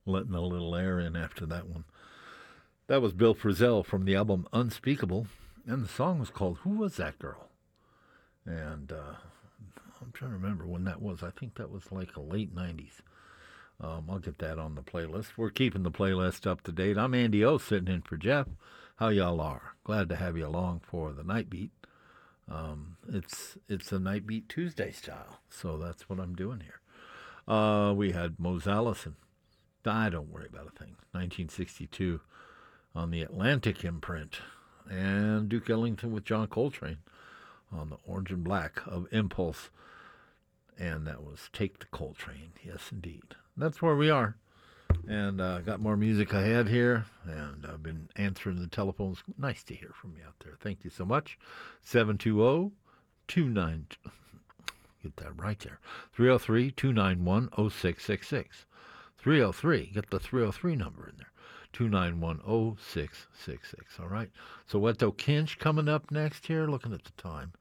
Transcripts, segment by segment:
letting a little air in after that one. That was Bill Frisell from the album Unspeakable, and the song was called Who Was That Girl? And I'm trying to remember when that was. I think that was like the late 90s. I'll get that on the playlist. We're keeping the playlist up to date. I'm Andy O, sitting in for Jeff. How y'all are? Glad to have you along for the Night Beat. It's a Night Beat Tuesday style, so that's what I'm doing here. We had Mose Allison. I don't worry about a thing. 1962 on the Atlantic imprint, and Duke Ellington with John Coltrane on the Orange and Black of Impulse, and that was Take the Coltrane. Yes, indeed. That's where we are. And got more music ahead here, and I've been answering the telephones. Nice to hear from you out there. Thank you so much. 720 29. Get that right there. 303 291 0666. 303. Get the 303 number in there. 291 0666. All right. So Weto Kinch coming up next here. Looking at the time.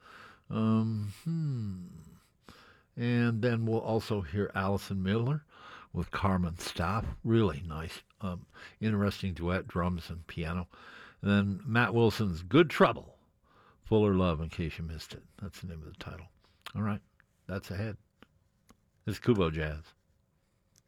And then we'll also hear Allison Miller with Carmen Staff. Really nice, interesting duet, drums and piano. And then Matt Wilson's Good Trouble, Fuller Love, in case you missed it. That's the name of the title. All right, that's ahead. This is Kubo Jazz.